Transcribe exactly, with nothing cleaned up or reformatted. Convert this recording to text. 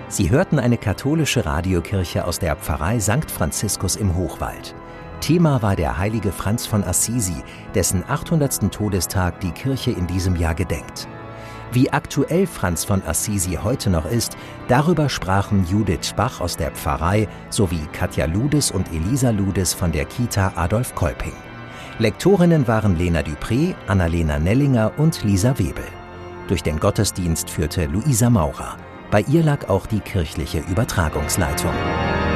Sie hörten eine katholische Radiokirche aus der Pfarrei Sankt Franziskus im Hochwald. Thema war der heilige Franz von Assisi, dessen achthundertsten Todestag die Kirche in diesem Jahr gedenkt. Wie aktuell Franz von Assisi heute noch ist, darüber sprachen Judith Bach aus der Pfarrei sowie Katja Ludes und Elisa Ludes von der Kita Adolf Kolping. Lektorinnen waren Lena Dupré, Annalena Nellinger und Lisa Webel. Durch den Gottesdienst führte Luisa Maurer. Bei ihr lag auch die kirchliche Übertragungsleitung.